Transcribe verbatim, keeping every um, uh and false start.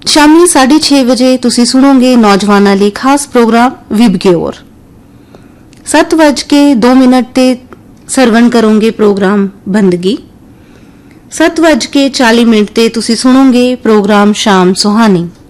शामी साढ़े छे बजे तुसी सुनोगे नौजवानों लिए खास प्रोग्राम विब की ओर। सत्त बज के दो मिनट ते सरवण करोगे प्रोग्राम बंदगी। सत्त बज के चाली मिनट ते तुसी सुनोगे प्रोग्राम शाम सुहानी।